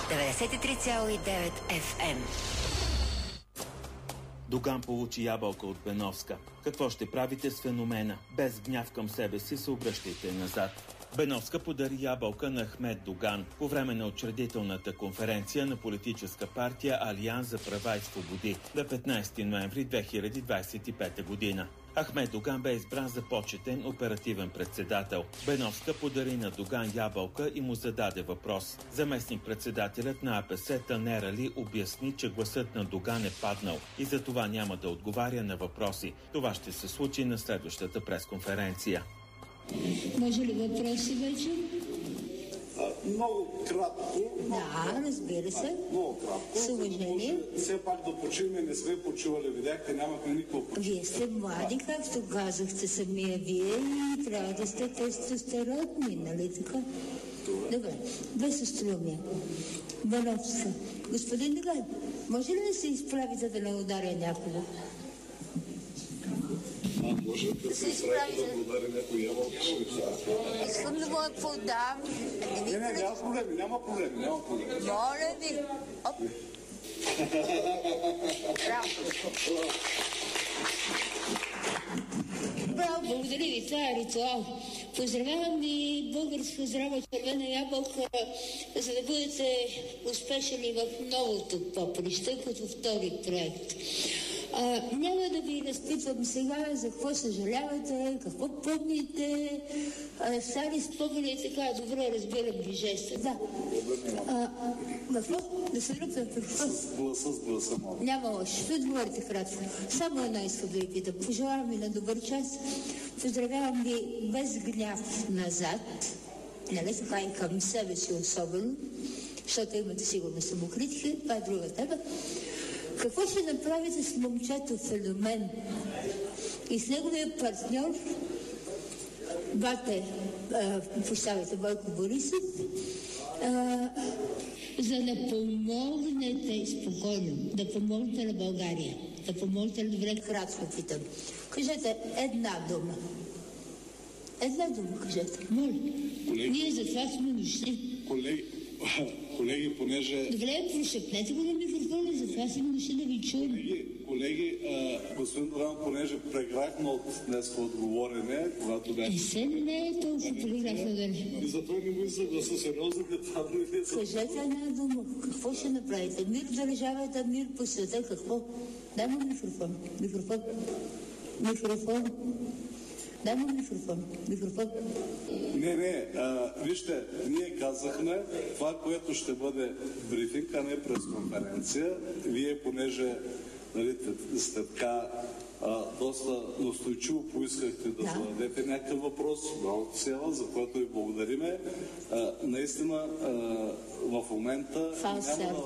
93,9 FM. Доган получи ябълка от Беновска. Какво ще правите с феномена? Без гняв към себе си се обръщайте назад. Беновска подари ябълка на Ахмед Доган по време на учредителната конференция на политическа партия Алианс за права и свободи на 15 ноември 2025 година. Ахмед Доган бе избран за почетен оперативен председател. Беновска подари на Доган ябълка и му зададе въпрос. Заместник-председателят на АПС Танер Али обясни, че гласът на Доган е паднал и за това няма да отговаря на въпроси. Това ще се случи на следващата пресконференция. Може ли въпроси вече? Много кратко. Да, разбира се. Много кратко. С уважение. Все пак да почиваме, не сме почивали, видяхте, нямахме никакво почиване. Вие сте млади, както казахте самия вие, и трябва да сте тестостеронни, нали така? Добре, без астромия. Беновска. Господин Доган, може ли да се изправите да не ударя някого? Може да се изправи да удари някой ябълка. Искам да го подам. Няма проблеми. Моля ви. Оп. Браво, благодаря ви, това е ритуал. Поздравявам ви, българска здрава червена ябълка, за да бъдете успешни в новото поприще, като втори проект. Няма да ви разпитвам сега за какво съжалявате, какво помните, стари спомени, така добре разбирам ви жеста. Да. Какво? Да се ръпвам какво? С гласа малко. Няма лошо. Ще отговорите кратко. Само едно искам да ви питам. Пожелавам ви на добър час. Поздравявам ви без гняв назад. Нали така и към себе си особено, защото имате сигурно самокритика. Това е друга тема. Какво ще направите с момчето Феномен и с неговия партньор Бойко Борисов, за да помогнете спокойно, да помогнете на България, да помогнете на добре, кратко питам. Кажете една дума. Една дума кажете. Моля. Ние за това сме дошли. Колеги, понеже... Добре, прошепнете го на микрофона, затова си дошли да ви чуем. Колеги, господин Доган, понеже преграхна от днес отговорене, когато беше... Не е толкова преграхна да не. И затова не му съгласа сериозно, това да не са... Кажете една дума. Какво ще направите? Мир в държавата, мир по света, какво? Дай му микрофон. Дай му микрофон. Не, вижте, ние казахме това, което ще бъде брифинг, а не пресконференция. Вие, понеже сте така доста настойчиво поискахте да зададете някакъв въпрос, Села, за което ви благодариме. Наистина, в момента няма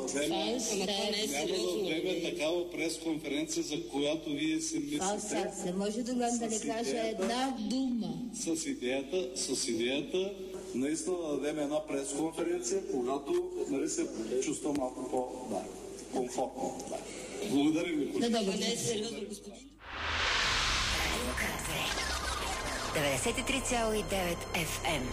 да вземе такава пресконференция, за която вие си мислите. Не може Доган да не каже една дума. С идеята наистина да дадем една пресконференция, когато се чувства малко по-комфортно. Благодаря ви. На добър. 93,9 FM.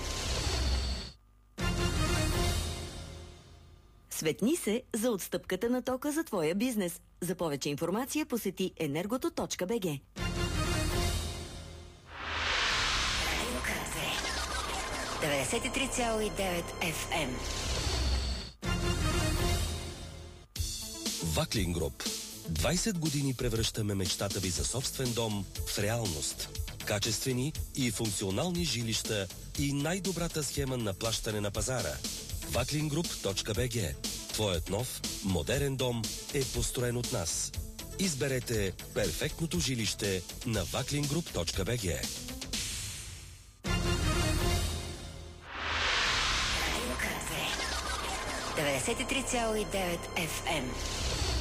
Светни се за отстъпката на тока за твоя бизнес. За повече информация посети energoto.bg. 93,9 FM. Ваклин Груп. 20 години превръщаме мечтата ви за собствен дом в реалност. Качествени и функционални жилища и най-добрата схема на плащане на пазара. Vaklingroup.bg. Твоят нов, модерен дом е построен от нас. Изберете перфектното жилище на Vaklingroup.bg. Радио 93,9 FM.